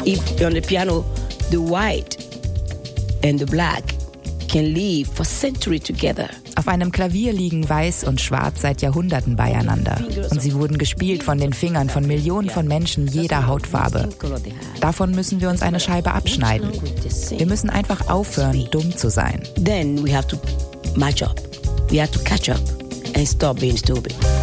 If on the piano, the white and the black can live for centuries together. Auf einem Klavier liegen Weiß und Schwarz seit Jahrhunderten beieinander. Und sie wurden gespielt von den Fingern von Millionen von Menschen jeder Hautfarbe. Davon müssen wir uns eine Scheibe abschneiden. Wir müssen einfach aufhören, dumm zu sein. Then we have to match up. We have to catch up and stop being stupid.